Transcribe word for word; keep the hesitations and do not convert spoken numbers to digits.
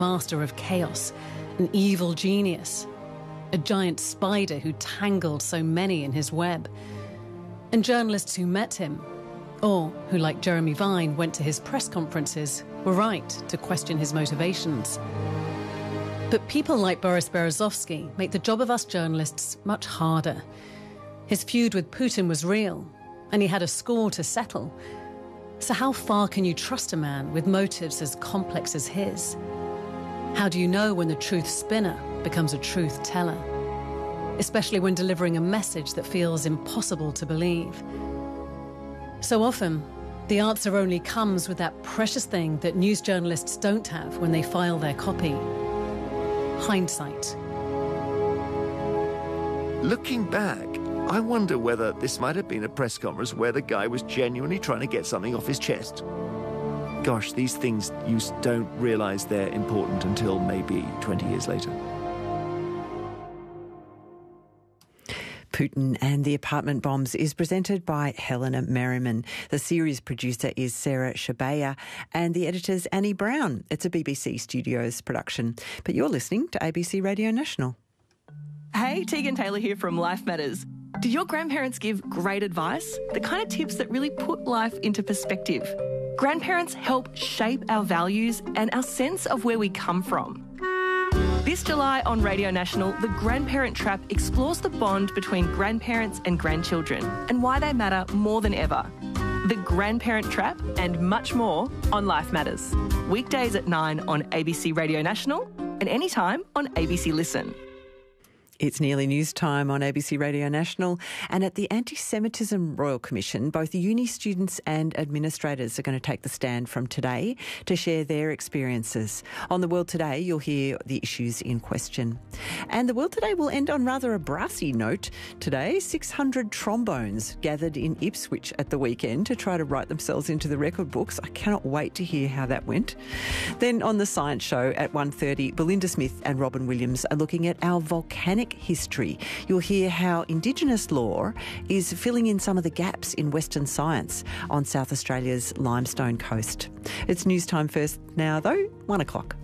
master of chaos, an evil genius, a giant spider who tangled so many in his web. And journalists who met him, or who, like Jeremy Vine, went to his press conferences, were right to question his motivations. But people like Boris Berezovsky make the job of us journalists much harder. His feud with Putin was real, and he had a score to settle. So how far can you trust a man with motives as complex as his? How do you know when the truth spinner becomes a truth teller? Especially when delivering a message that feels impossible to believe. So often, the answer only comes with that precious thing that news journalists don't have when they file their copy: hindsight. Looking back, I wonder whether this might have been a press conference where the guy was genuinely trying to get something off his chest. Gosh, these things you don't realise they're important until maybe twenty years later. Putin and the Apartment Bombs is presented by Helena Merriman. The series producer is Sarah Shabaya and the editor's Annie Brown. It's a B B C Studios production. But you're listening to A B C Radio National. Hey, Tegan Taylor here from Life Matters. Do your grandparents give great advice? The kind of tips that really put life into perspective. Grandparents help shape our values and our sense of where we come from. This July on Radio National, The Grandparent Trap explores the bond between grandparents and grandchildren and why they matter more than ever. The Grandparent Trap and much more on Life Matters. Weekdays at nine on A B C Radio National and anytime on A B C Listen. It's nearly news time on A B C Radio National, and at the Anti-Semitism Royal Commission, both uni students and administrators are going to take the stand from today to share their experiences. On The World Today, you'll hear the issues in question. And The World Today will end on rather a brassy note. Today, six hundred trombones gathered in Ipswich at the weekend to try to write themselves into the record books. I cannot wait to hear how that went. Then on The Science Show at one thirty, Belinda Smith and Robin Williams are looking at our volcanic history. You'll hear how Indigenous law is filling in some of the gaps in Western science on South Australia's limestone coast. It's news time first now, though, one o'clock.